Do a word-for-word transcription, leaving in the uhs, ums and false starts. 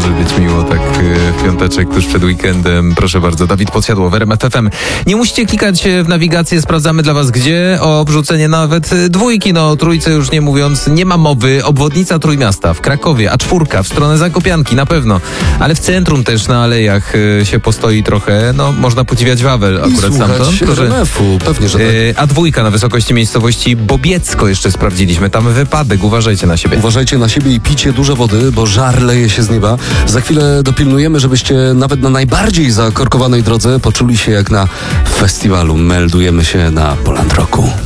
może być miło tak w piąteczek tuż przed weekendem. Proszę bardzo, Dawid Podsiadło w R M F F M. Nie musicie klikać w nawigację, sprawdzamy dla was gdzie. O obrzucenie nawet dwójki, no o trójce już nie mówiąc, nie ma mowy. Obwodnica Trójmiasta w Krakowie, a czwórka w stronę Zakopianki na pewno. Ale w centrum też na alejach się postoi trochę, no można podziwiać Wawel akurat stamtąd. R M F-u, pewnie, że tak. A dwójka na wysokości miejscowości Bobiecko jeszcze sprawdziliśmy. Tam wypadek, uważajcie na siebie. Uważajcie na siebie i pijcie dużo wody, bo żar leje się z nieba. Za chwilę dopilnujemy, żebyście nawet na najbardziej zakorkowanej drodze poczuli się jak na festiwalu. Meldujemy się na Poland Rocku.